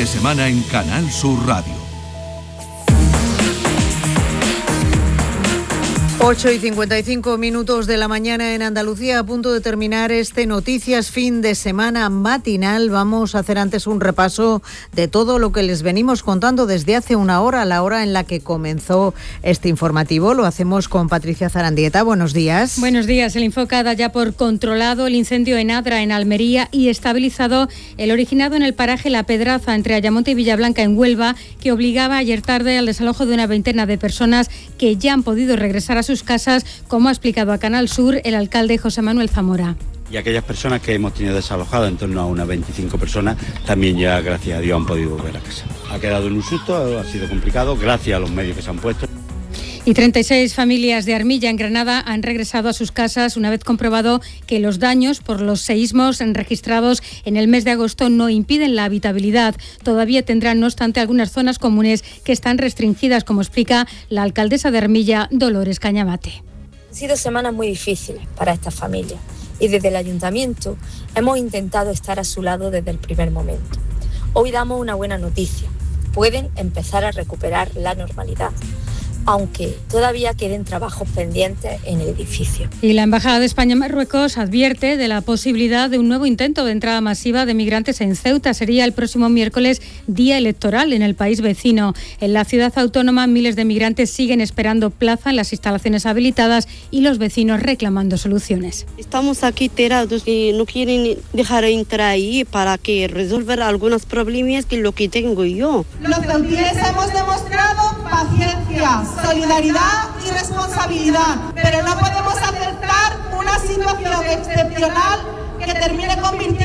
semana en Canal Sur Radio. 8:55 de la mañana en Andalucía, a punto de terminar este Noticias Fin de Semana matinal. Vamos a hacer antes un repaso de todo lo que les venimos contando desde hace una hora, la hora en la que comenzó este informativo. Lo hacemos con Patricia Zarandieta. Buenos días. Buenos días. El Infoca da ya por controlado el incendio en Adra, en Almería, y estabilizado el originado en el paraje La Pedraza, entre Ayamonte y Villablanca, en Huelva, que obligaba ayer tarde al desalojo de una veintena de personas que ya han podido regresar a sus casas, como ha explicado a Canal Sur el alcalde José Manuel Zamora. Y aquellas personas que hemos tenido desalojadas, en torno a unas 25 personas, también ya, gracias a Dios, han podido volver a casa. Ha quedado en un susto, ha sido complicado, gracias a los medios que se han puesto. Y 36 familias de Armilla, en Granada, han regresado a sus casas una vez comprobado que los daños por los seísmos registrados en el mes de agosto no impiden la habitabilidad. Todavía tendrán, no obstante, algunas zonas comunes que están restringidas, como explica la alcaldesa de Armilla, Dolores Cañabate. Han sido semanas muy difíciles para estas familias y desde el ayuntamiento hemos intentado estar a su lado desde el primer momento. Hoy damos una buena noticia. Pueden empezar a recuperar la normalidad, aunque todavía queden trabajos pendientes en el edificio. Y la Embajada de España en Marruecos advierte de la posibilidad de un nuevo intento de entrada masiva de migrantes en Ceuta. Sería el próximo miércoles, día electoral en el país vecino. En la ciudad autónoma, miles de migrantes siguen esperando plaza en las instalaciones habilitadas y los vecinos reclamando soluciones. Estamos aquí tirados y no quieren dejar entrar ahí para que resolver algunos problemas que lo que tengo yo. Los ceutíes hemos demostrado paciencia, solidaridad y responsabilidad, pero no podemos aceptar una situación excepcional que termine convirtiendo